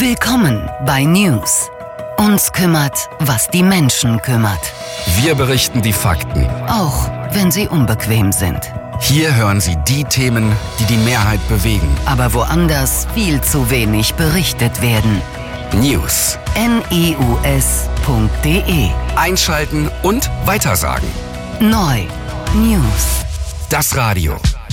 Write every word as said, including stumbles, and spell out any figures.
Willkommen bei News. Uns kümmert, was die Menschen kümmert. Wir berichten die Fakten, Auch wenn sie unbequem sind. hier hören Sie die Themen, die die Mehrheit bewegen. Aber woanders viel zu wenig berichtet werden. News. news punkt de. Einschalten und weitersagen. Neu. News. Das Radio.